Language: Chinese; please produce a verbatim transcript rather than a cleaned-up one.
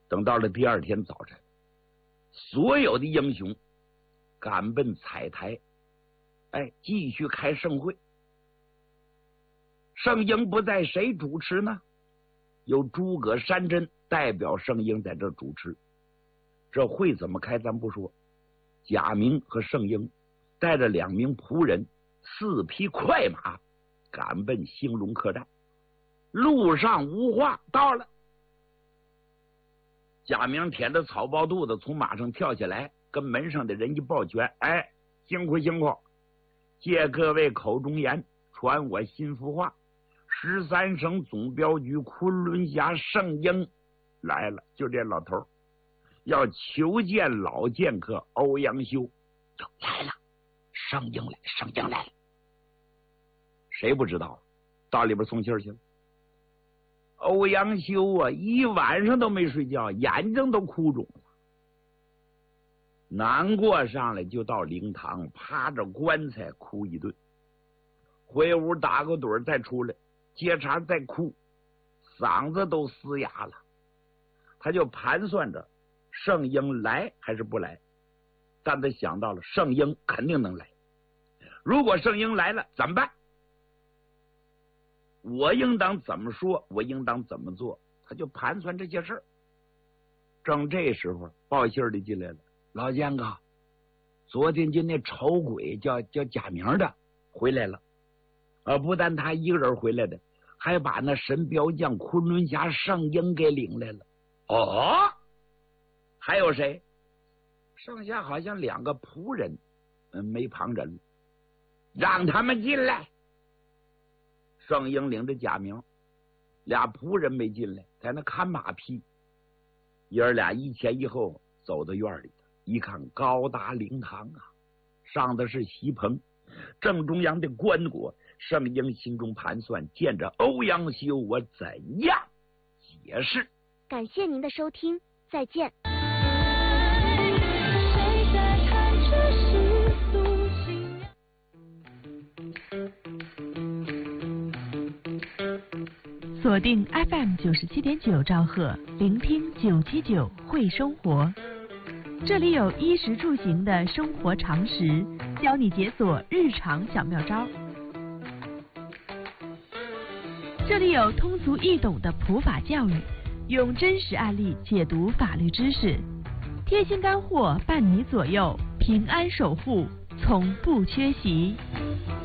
等到了第二天早晨，所有的英雄赶奔彩台，哎，继续开盛会。圣婴不在，谁主持呢？由诸葛山珍代表圣婴在这主持。这会怎么开咱不说，贾明和圣婴带着两名仆人，四匹快马赶奔兴隆客栈。路上无话，到了。贾明舔着草包肚子从马上跳下来，跟门上的人一抱拳，哎，辛苦辛苦，借各位口中言，传我心腹话，十三省总镖局昆仑峡圣婴来了，就这老头要求见老剑客欧阳修。来了，圣婴来，圣婴来了。谁不知道？到里边送信去了。欧阳修啊，一晚上都没睡觉，眼睛都哭肿了，难过上来就到灵堂，趴着棺材哭一顿，回屋打个盹再出来接茬再哭，嗓子都嘶哑了。他就盘算着圣婴来还是不来，但他想到了圣婴肯定能来，如果圣婴来了怎么办？我应当怎么说，我应当怎么做，他就盘算这些事儿。正这时候报信的进来了，老剑客，昨天就那丑鬼叫叫贾明的回来了，呃，不但他一个人回来的，还把那神镖将昆仑峡圣婴给领来了。哦，还有谁？剩下好像两个仆人，嗯，没旁人，让他们进来。圣婴领着贾明，俩仆人没进来，在那看马匹。爷儿俩一前一后走到院里，一看高大灵堂啊，上的是席棚，正中央的棺椁。圣婴心中盘算，见着欧阳修，我怎样解释？ 感谢您的收听，再见。 锁定 F M 九十七点九兆赫，聆听九七九会生活。这里有衣食住行的生活常识，教你解锁日常小妙招。这里有通俗易懂的普法教育，用真实案例解读法律知识，贴心干货伴你左右，平安守护从不缺席。